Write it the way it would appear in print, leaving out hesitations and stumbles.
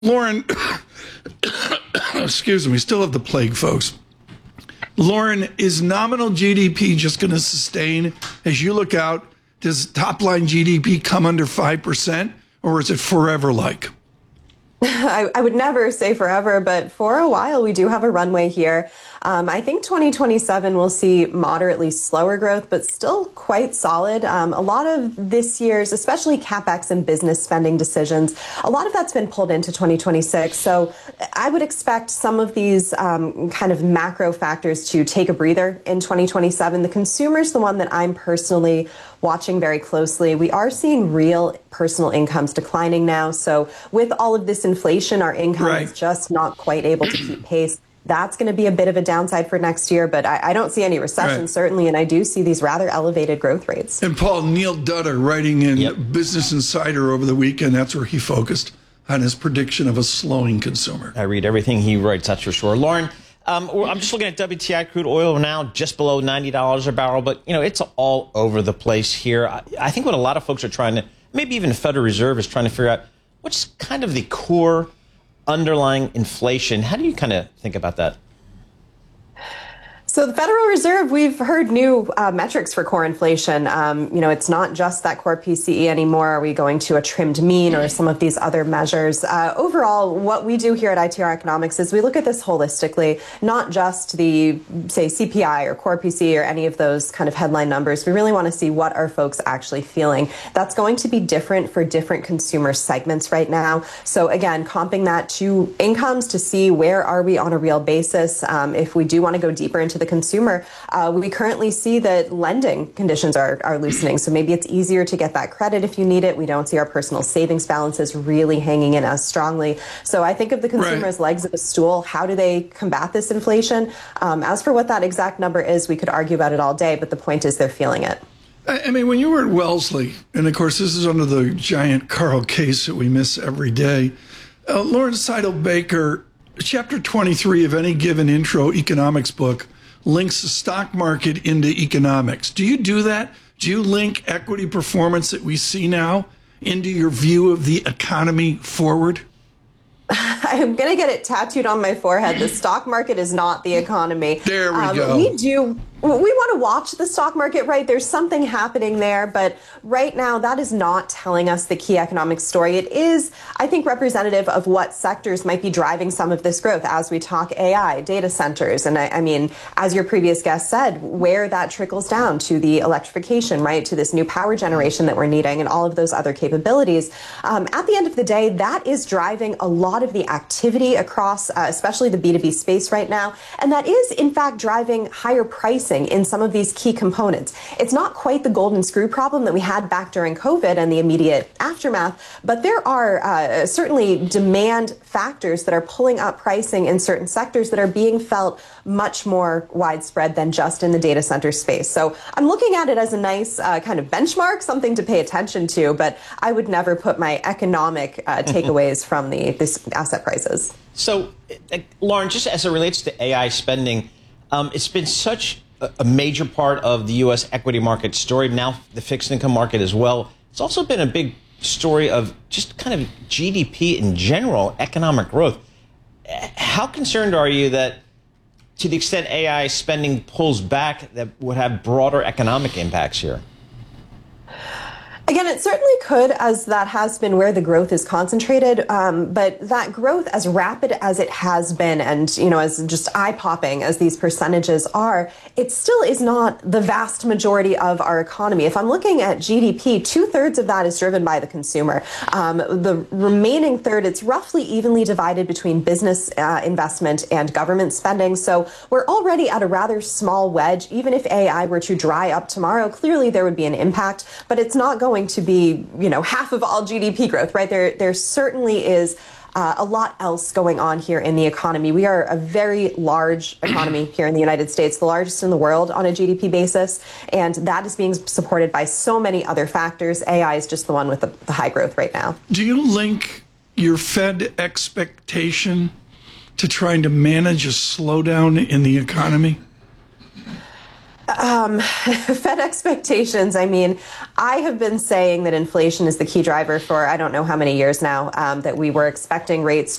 Lauren, excuse me, still have the plague, folks. Lauren, is nominal GDP just going to sustain as you look out? Does top line GDP come under 5%, or is it forever like? I would never say forever, but for a while we do have a runway here. I think 2027 will see moderately slower growth, but still quite solid. A lot of this year's, especially CapEx and business spending decisions, a lot of that's been pulled into 2026. So I would expect some of these kind of macro factors to take a breather in 2027. The consumer's the one that I'm personally watching very closely. We are seeing real personal incomes declining now. So with all of this inflation, our income is just not quite able to keep pace. That's going to be a bit of a downside for next year, but I don't see any recession, certainly, and I do see these rather elevated growth rates. And Paul, Neil Dutter, writing in Business Insider over the weekend, that's where he focused on his prediction of a slowing consumer. I read everything he writes, that's for sure. Lauren, I'm just looking at WTI crude oil now, just below $90 a barrel, but, you know, it's all over the place here. I think what a lot of folks are trying to, maybe even the Federal Reserve is trying to figure out what's kind of the core underlying inflation. How do you kind of think about that? So the Federal Reserve, we've heard new metrics for core inflation. It's not just that core PCE anymore. Are we going to a trimmed mean or some of these other measures? Overall, what we do here at ITR Economics is we look at this holistically, not just the, say, CPI or core PCE or any of those kind of headline numbers. We really want to see what are folks actually feeling. That's going to be different for different consumer segments right now. So again, comping that to incomes to see where are we on a real basis. If we do want to go deeper into the consumer, we currently see that lending conditions are loosening. So maybe it's easier to get that credit if you need it. We don't see our personal savings balances really hanging in as strongly. So I think of the consumer as legs of a stool. How do they combat this inflation? As for what that exact number is, we could argue about it all day, but the point is they're feeling it. I mean, when you were at Wellesley, and of course this is under the giant Carl case that we miss every day, Lawrence Seidel Baker, chapter 23 of any given intro economics book, links the stock market into economics. Do you do that? Do you link equity performance that we see now into your view of the economy forward? I'm going to get it tattooed on my forehead. The stock market is not the economy. There we go. We want to watch the stock market, right? There's something happening there, but right now that is not telling us the key economic story. It is, I think, representative of what sectors might be driving some of this growth as we talk AI, data centers. And I mean, as your previous guest said, where that trickles down to the electrification, right? To this new power generation that we're needing and all of those other capabilities. At the end of the day, that is driving a lot of the activity across, especially the B2B space right now. And that is, in fact, driving higher pricing in some of these key components. It's not quite the golden screw problem that we had back during COVID and the immediate aftermath, but there are certainly demand factors that are pulling up pricing in certain sectors that are being felt much more widespread than just in the data center space. So I'm looking at it as a nice kind of benchmark, something to pay attention to, but I would never put my economic takeaways from this asset prices. So, Lauren, just as it relates to AI spending, it's been such a major part of the U.S. equity market story, now the fixed income market as well. It's also been a big story of just kind of GDP in general, economic growth. How concerned are you that to the extent AI spending pulls back, that would have broader economic impacts here? Again, it certainly could, as that has been where the growth is concentrated. But that growth, as rapid as it has been, and as just eye-popping as these percentages are, it still is not the vast majority of our economy. If I'm looking at GDP, 2/3 of that is driven by the consumer. The remaining third, it's roughly evenly divided between business investment and government spending. So we're already at a rather small wedge. Even if AI were to dry up tomorrow, clearly there would be an impact, but it's not going to be, half of all GDP growth, right? There certainly is a lot else going on here in the economy. We are a very large economy here in the United States, the largest in the world on a GDP basis, and that is being supported by so many other factors. AI is just the one with the high growth right now. Do you link your Fed expectation to trying to manage a slowdown in the economy? Fed expectations. I mean, I have been saying that inflation is the key driver for I don't know how many years now, that we were expecting rates